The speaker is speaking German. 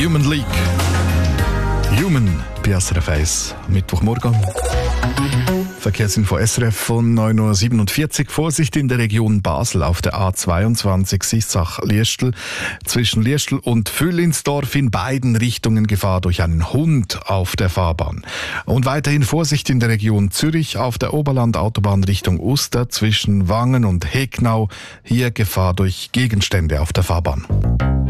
Human League. Human bei SRF 1, Mittwochmorgen. Verkehrsinfo SRF von 9.47 Uhr. Vorsicht in der Region Basel auf der A22 Sissach-Liestel. Zwischen Liestel und Füllinsdorf in beiden Richtungen Gefahr durch einen Hund auf der Fahrbahn. Und weiterhin Vorsicht in der Region Zürich auf der Oberland-Autobahn Richtung Uster zwischen Wangen und Hegnau. Hier Gefahr durch Gegenstände auf der Fahrbahn.